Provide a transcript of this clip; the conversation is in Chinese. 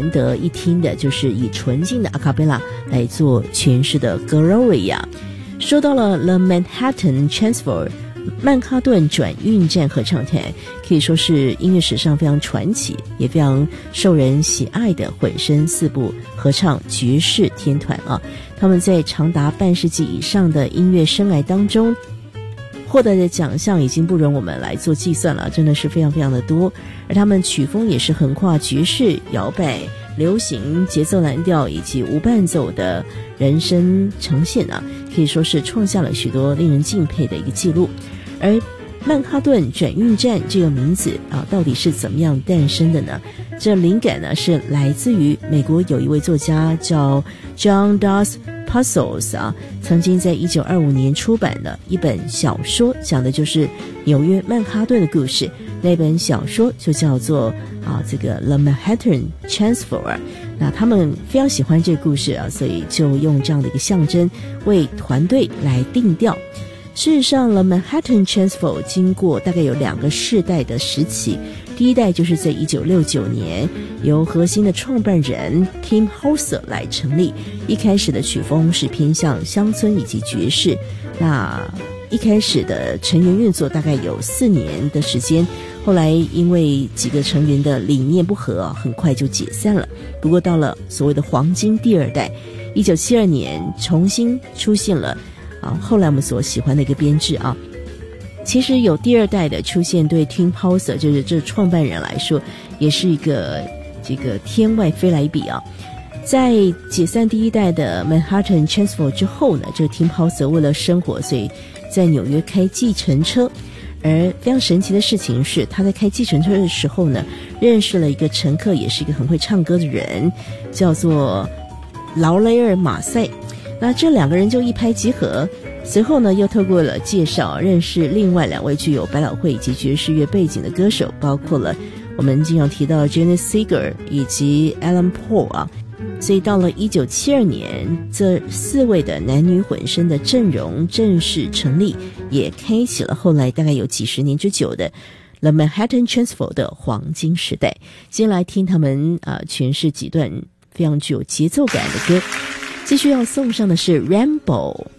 难得一听的就是以纯净的阿卡贝拉来做诠释的 Gloria。 说到了 The Manhattan Transfer 曼哈顿转运站合唱团，可以说是音乐史上非常传奇也非常受人喜爱的混声四部合唱爵士天团啊。他们在长达半世纪以上的音乐生涯当中获得的奖项已经不容我们来做计算了，真的是非常非常的多。而他们曲风也是横跨爵士、摇摆、流行、节奏蓝调以及无伴奏的人声呈现啊，可以说是创下了许多令人敬佩的一个记录。而曼哈顿转运站这个名字啊，到底是怎么样诞生的呢？这灵感呢是来自于美国有一位作家叫 John Dos Passos 啊，曾经在1925年出版的一本小说，讲的就是纽约曼哈顿的故事。那本小说就叫做这个 The Manhattan Transfer。 那他们非常喜欢这个故事啊，所以就用这样的一个象征为团队来定调。事实上 The Manhattan Transfer 经过大概有2个世代的时期。第一代就是在1969年由核心的创办人 Tim Hauser 来成立，一开始的曲风是偏向乡村以及爵士。那一开始的成员运作大概有4年的时间，后来因为几个成员的理念不合，很快就解散了。不过到了所谓的黄金第2代，1972年重新出现了后来我们所喜欢的一个编制啊。其实有第2代的出现，对 Tim Hauser 就是这创办人来说也是一个这个天外飞来笔啊。在解散第1代的 Manhattan Transfer 之后呢，这个 Tim Hauser 为了生活，所以在纽约开计程车。而非常神奇的事情是，他在开计程车的时候呢，认识了一个乘客，也是一个很会唱歌的人，叫做劳雷尔·马赛。那这2个人就一拍即合，随后呢又透过了介绍认识另外2位具有百老汇以及爵士乐背景的歌手，包括了我们经常提到 Janis Seeger 以及 Alan Paul 啊。所以到了1972年，这4位的男女混声的阵容正式成立，也开启了后来大概有几十年之久的 The Manhattan Transfer 的黄金时代。先来听他们诠释几段非常具有节奏感的歌。继续要送上的是 Rainbow。